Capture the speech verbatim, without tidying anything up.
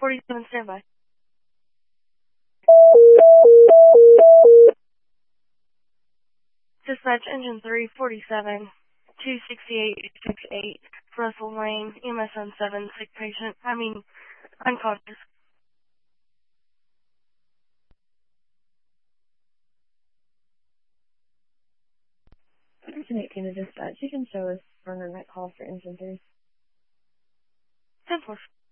forty-seven, standby. Dispatch engine three forty-seven, two sixty-eight sixty-eight, Russell Lane, M S N seven, sick patient, I mean, unconscious. Engine eighteen to dispatch. You can show us running that call for engine three. ten four.